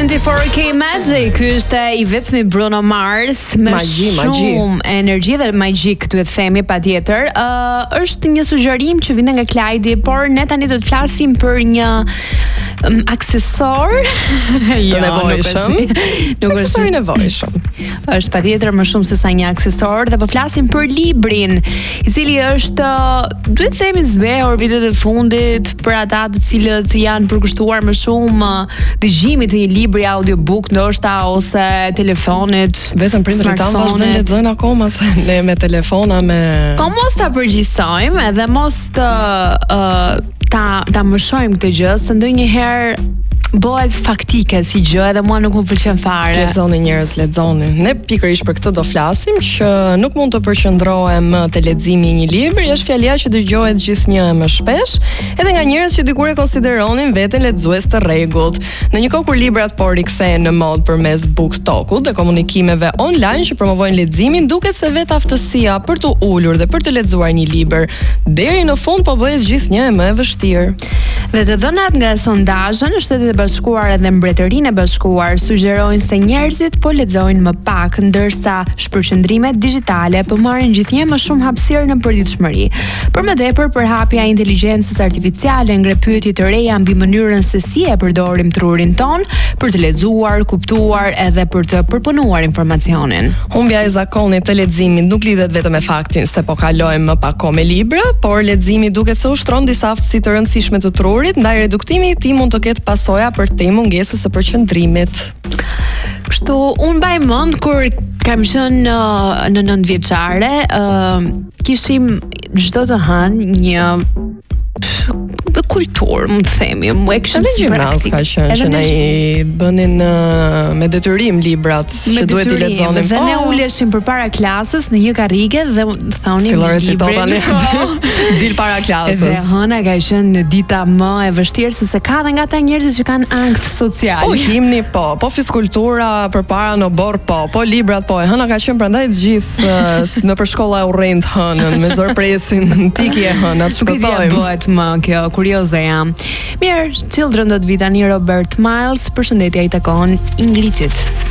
24K Magic, ky është I vetmi Bruno Mars me shumë energji dhe magjik, duhet të themi patjetër. Është një sugjerim që vjen nga Klajdi, por ne tani do të flasim për një aksesor të nevojshëm. Nuk është I nevojshëm. Është patjetër më shumë se sa një aksesor, dhe po flasim për librin, I cili është, duhet të themi, zbehur vitet e fundit për ata të cilët janë përkushtuar më shumë dëgjimit të një libri audiobook ndoshta ose telefonit. Vetëm prindërit tanë vazhdojnë lexojnë akoma se ne me telefona me. Po mos ta përgjigjsojmë edhe mos ta mëshojmë këtë gjë, se ndonjëherë bëhet faktike si gjë edhe mua nuk më pëlqen fare. Lexoni njerëz, lexoni. Ne pikërisht për këtë do flasim, që nuk mund të përqendrohem te leximi I një libri, është fjalia që dëgjohet gjithnjë më shpesh, edhe nga njerëz që dikur e konsideronin veten lexues të rregullt. Në një kohë kur librat po rikthehen në mod përmes BookTokut dhe komunikimeve online që promovojnë leximin, duket se vetë aftësia për të ulur dhe për të lexuar një libër deri në fund po bëhet gjithnjë më e vështirë. Dhe të dhënat nga sondazhe në Shtetet e Bashkuara dhe Mbretërinë e Bashkuar sugjerojnë se njerëzit po lexojnë më pak, ndërsa shpërqendrimet digjitale po marrin gjithnjë më shumë hapësirë në përditshmëri. Për më tepër, përhapja e inteligjencës artificiale ngre pyetje të reja mbi mënyrën se si e përdorim trurin ton për të lexuar, kuptuar edhe për të përpunuar informacionin. Humbja e zakonit të leximit nuk lidhet vetëm me faktin se po kalojmë më pak kohë me libra, por leximi duket se ushtron disa aftësi të rëndësishme të trurit, ndaj reduktimi I tij mund të ketë pasoja për te mungesës së përqendrimit. Kështu, unë mbaj mend kur kam qenë në 9 vjeçare, kishim çdo të hënë një kulturë, më të themi, më e kishim si praktikë. Ka qenë që ne I bënin me detyrim librat që duhet I lexonim. Dhe ne uleshim përpara klasës në një karrige dhe thonim librin. Dil para klasës. Dhe hëna ka qenë dita më e vështirë sepse ka dhe nga ata njerëz që kanë ankth social. Po himni po fizkultura përpara në borr po librat po. E hëna ka qenë prandaj të gjithë nëpër shkolla e urrejnë hënën me zorpresin tiki e hënat shpëtojmë. Bëhet më kjo, kurioze jam. Mirë, Children do të vi tani Robert Miles, përshëndetje I takon Ingridit.